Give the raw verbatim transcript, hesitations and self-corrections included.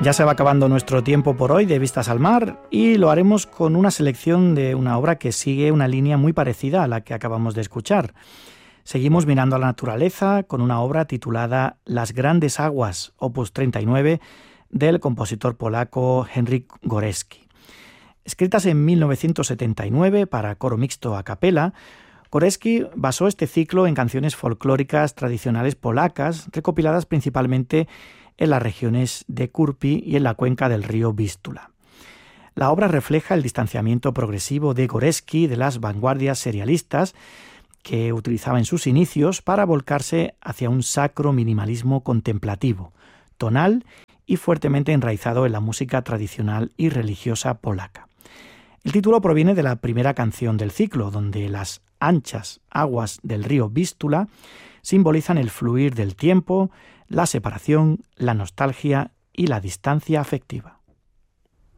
Ya se va acabando nuestro tiempo por hoy de Vistas al Mar y lo haremos con una selección de una obra que sigue una línea muy parecida a la que acabamos de escuchar. Seguimos mirando a la naturaleza con una obra titulada Las Grandes Aguas, opus treinta y nueve, del compositor polaco Henryk Górecki. Escritas en mil novecientos setenta y nueve para coro mixto a capela, Górecki basó este ciclo en canciones folclóricas tradicionales polacas, recopiladas principalmente en las regiones de Kurpi y en la cuenca del río Vístula. La obra refleja el distanciamiento progresivo de Górecki de las vanguardias serialistas que utilizaba en sus inicios para volcarse hacia un sacro minimalismo contemplativo, tonal y fuertemente enraizado en la música tradicional y religiosa polaca. El título proviene de la primera canción del ciclo, donde las anchas aguas del río Vístula simbolizan el fluir del tiempo, la separación, la nostalgia y la distancia afectiva.